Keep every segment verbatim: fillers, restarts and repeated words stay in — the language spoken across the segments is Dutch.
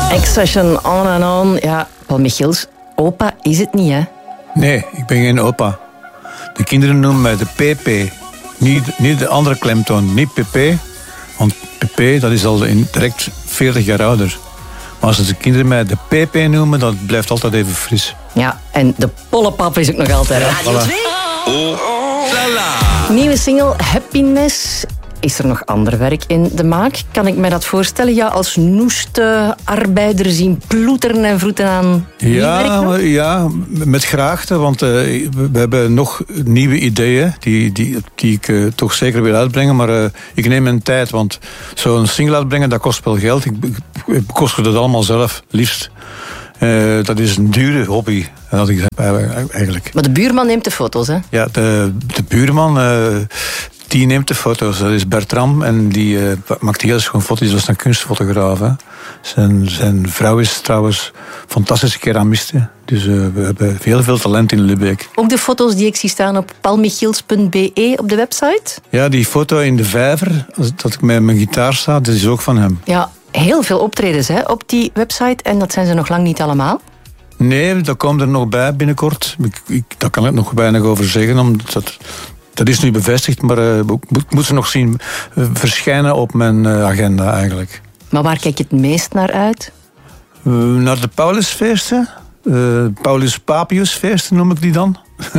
X-Session, on and on. Ja, Paul Michiels, opa is het niet, hè? Nee, ik ben geen opa. De kinderen noemen mij de P P. Niet, niet de andere klemtoon, niet P P. Want P P, dat is al in direct veertig jaar ouder. Maar als de kinderen mij de P P noemen, dat blijft altijd even fris. Ja, en de pollepap is ook nog altijd. Ja, voilà. Oh, la la. Nieuwe single Happiness. Is er nog ander werk in de maak? Kan ik mij dat voorstellen? Ja, als noeste arbeider zien ploeteren en vroeten aan Ja, werk ja, met graagte, want uh, we hebben nog nieuwe ideeën die, die, die ik uh, toch zeker wil uitbrengen, maar uh, ik neem mijn tijd, want zo'n single uitbrengen, dat kost wel geld. Ik, ik, ik bekostig dat allemaal zelf, liefst. Uh, dat is een dure hobby, dat ik eigenlijk. Maar de buurman neemt de foto's, hè? Ja, de, de buurman... Uh, Die neemt de foto's. Dat is Bertram. En die uh, maakt heel schoon foto's. Dat is een kunstfotograaf. Hè. Zijn, zijn vrouw is trouwens fantastische keramiste. Dus uh, we hebben heel veel talent in Lübeck. Ook de foto's die ik zie staan op paulmichiels punt b e op de website? Ja, die foto in de vijver, dat ik met mijn gitaar sta, dat is ook van hem. Ja, heel veel optredens hè, op die website. En dat zijn ze nog lang niet allemaal. Nee, dat komt er nog bij binnenkort. Ik, ik, daar kan ik nog weinig over zeggen, omdat dat... Dat is nu bevestigd, maar uh, ik moet ze nog zien uh, verschijnen op mijn uh, agenda eigenlijk. Maar waar kijk je het meest naar uit? Uh, naar de Paulusfeesten. Uh, Paulus Papiusfeesten noem ik die dan.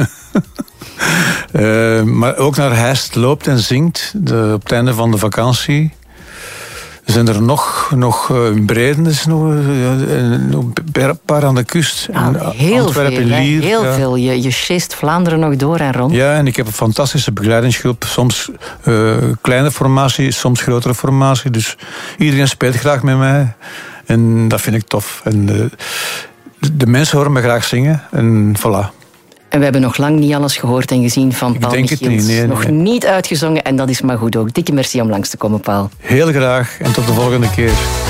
uh, maar ook naar Heist loopt en zingt de, op het einde van de vakantie. Zijn er nog, nog uh, in Bredenz, nog, uh, nog een paar aan de kust. Ah, heel Antwerpen, veel, Lier, heel ja. veel. Je, je chast Vlaanderen nog door en rond. Ja, en ik heb een fantastische begeleidingsgroep. Soms uh, kleine formatie, soms grotere formatie. Dus iedereen speelt graag met mij. En dat vind ik tof. En uh, de, de mensen horen me graag zingen. En voilà. En we hebben nog lang niet alles gehoord en gezien van Paul denk het Michiels. niet, nee, nog nee. niet uitgezongen en dat is maar goed ook. Dikke merci om langs te komen, Paul. Heel graag en tot de volgende keer.